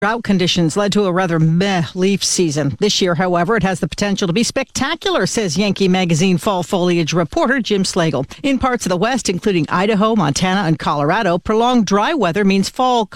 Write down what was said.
Drought conditions led to a rather meh leaf season. This year, however, it has the potential to be spectacular, says Yankee Magazine fall foliage reporter Jim Slagle. In parts of the West, including Idaho, Montana, and Colorado, prolonged dry weather means fall